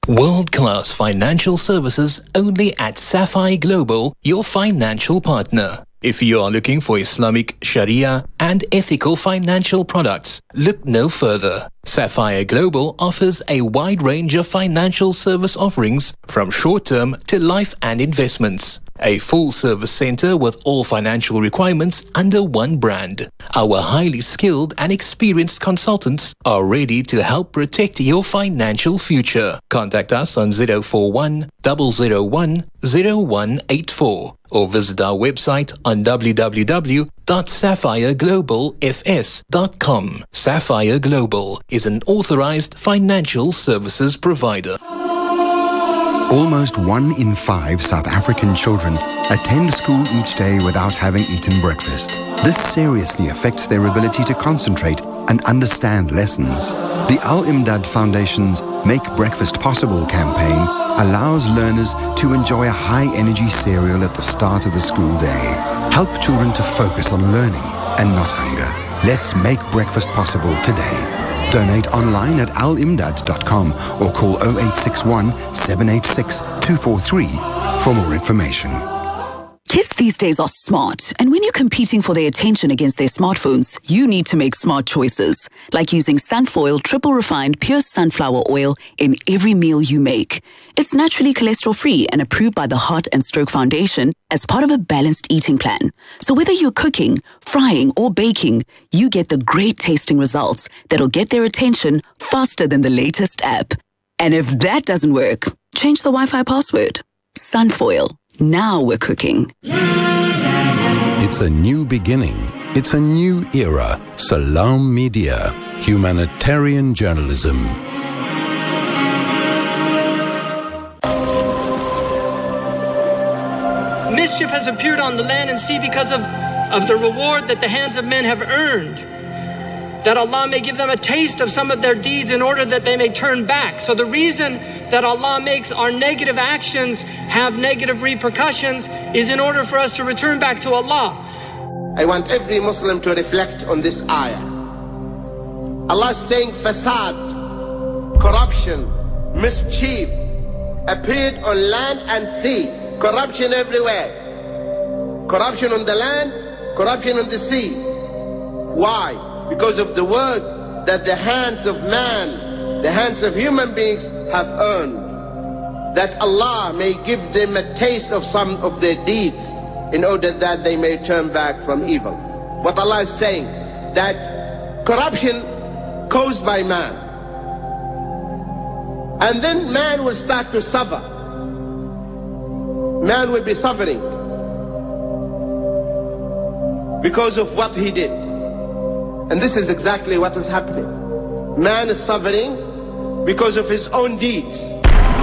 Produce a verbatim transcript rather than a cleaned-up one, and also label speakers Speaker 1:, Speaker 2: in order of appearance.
Speaker 1: World-class financial services only at Sapphire Global, your financial partner. If you are looking for Islamic, Sharia and ethical financial products, look no further. Sapphire Global offers a wide range of financial service offerings from short-term to life and investments. A full-service center with all financial requirements under one brand. Our highly skilled and experienced consultants are ready to help protect your financial future. Contact us on zero four one, zero zero one, zero one eight four or visit our website on w w w dot sapphire global f s dot com. Sapphire Global is an authorized financial services provider.
Speaker 2: Almost one in five South African children attend school each day without having eaten breakfast. This seriously affects their ability to concentrate and understand lessons. The Al-Imdad Foundation's Make Breakfast Possible campaign allows learners to enjoy a high-energy cereal at the start of the school day. Help children to focus on learning and not hunger. Let's make breakfast possible today. Donate online at al imdad dot com or call zero eight six one, seven eight six, two four three for more information.
Speaker 3: Kids these days are smart, and when you're competing for their attention against their smartphones, you need to make smart choices, like using Sunfoil Triple Refined Pure Sunflower Oil in every meal you make. It's naturally cholesterol-free and approved by the Heart and Stroke Foundation as part of a balanced eating plan. So whether you're cooking, frying, or baking, you get the great tasting results that'll get their attention faster than the latest app. And if that doesn't work, change the Wi-Fi password. Sunfoil. Now we're cooking.
Speaker 4: It's a new beginning. It's a new era. Salam Media. Humanitarian journalism.
Speaker 5: Mischief has appeared on the land and sea because of, of the reward that the hands of men have earned. That Allah may give them a taste of some of their deeds in order that they may turn back. So the reason that Allah makes our negative actions have negative repercussions is in order for us to return back to Allah.
Speaker 6: I want every Muslim to reflect on this ayah. Allah is saying fasad, corruption, mischief appeared on land and sea. Corruption everywhere. Corruption on the land, corruption on the sea. Why? Because of the word that the hands of man, the hands of human beings have earned. That Allah may give them a taste of some of their deeds in order that they may turn back from evil. What Allah is saying, that corruption caused by man. And then man will start to suffer. Man will be suffering because of what he did. And this is exactly what is happening. Man is suffering because of his own deeds.